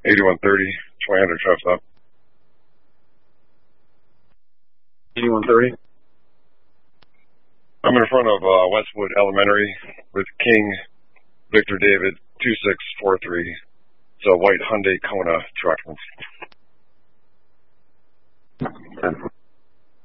8130, 200 trucks up. 8130. I'm in front of Westwood Elementary with King Victor David 2643. It's a white Hyundai Kona truck. 10-4.